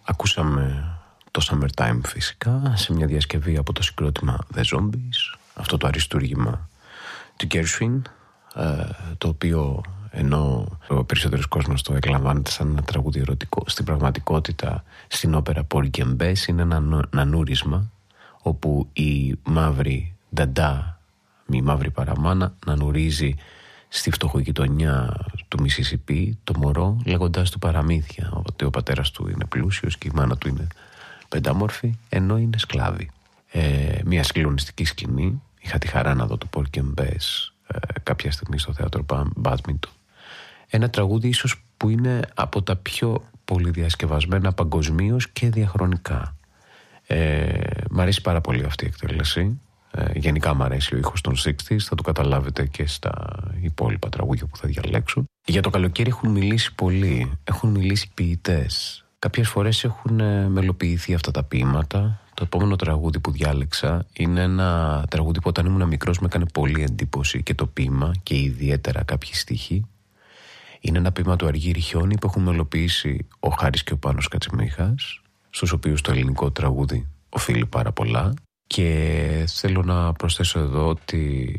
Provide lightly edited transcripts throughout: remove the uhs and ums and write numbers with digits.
Ακούσαμε το Summertime φυσικά σε μια διασκευή από το συγκρότημα The Zombies, αυτό το αριστούργημα του Gershwin, το οποίο ενώ ο περισσότερος κόσμος το εκλαμβάνεται σαν ένα τραγούδι ερωτικό, στην πραγματικότητα στην όπερα Porgy and Bess είναι ένα νανούρισμα όπου η μαύρη νταντά, η μαύρη παραμάνα, νανουρίζει στη φτωχογειτονιά του Μισισιπί το μωρό λέγοντας του παραμύθια ότι ο πατέρας του είναι πλούσιος και η μάνα του είναι πεντάμορφη ενώ είναι σκλάβη. Μια συγκλονιστική σκηνή. Είχα τη χαρά να δω το Porgy and Bess κάποια στιγμή στο θέατρο Badminton. Ένα τραγούδι ίσως που είναι από τα πιο πολυδιασκευασμένα παγκοσμίως και διαχρονικά. Μ' αρέσει πάρα πολύ αυτή η εκτέλεση. Γενικά μ' αρέσει ο ήχος των 60's, θα το καταλάβετε και στα υπόλοιπα τραγούδια που θα διαλέξω. Για το καλοκαίρι έχουν μιλήσει πολλοί, έχουν μιλήσει ποιητές. Κάποιες φορές έχουν μελοποιηθεί αυτά τα ποίηματα. Το επόμενο τραγούδι που διάλεξα είναι ένα τραγούδι που όταν ήμουν μικρός με έκανε πολύ εντύπωση και το ποίημα και ιδιαίτερα κάποιοι στίχοι. Είναι ένα ποίημα του Αργύρη Χιόνι που έχουν μελοποιήσει ο Χάρης και ο Πάνος Κατσιμίχας, στους οποίους το ελληνικό τραγούδι οφείλει πάρα πολλά. Και θέλω να προσθέσω εδώ ότι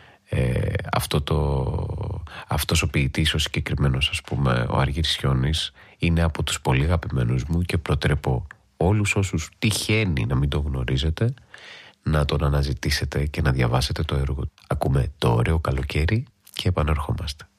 αυτός ο ποιητής, ο συγκεκριμένος ας πούμε ο Αργύρης Χιόνις, είναι από τους πολύ αγαπημένους μου και προτρέπω όλους όσους τυχαίνει να μην το γνωρίζετε να τον αναζητήσετε και να διαβάσετε το έργο. Ακούμε το ωραίο καλοκαίρι και επανερχόμαστε.